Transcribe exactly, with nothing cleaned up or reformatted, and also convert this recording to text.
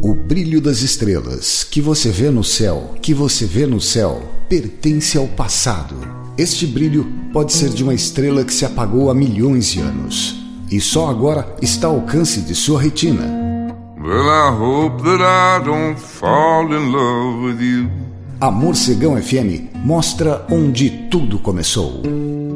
O brilho das estrelas que você vê no céu, que você vê no céu, pertence ao passado. Este brilho pode ser de uma estrela que se apagou há milhões de anos e só agora está ao alcance de sua retina. Well, I hope that I don't fall in love with you. A Morcegão F M mostra onde tudo começou.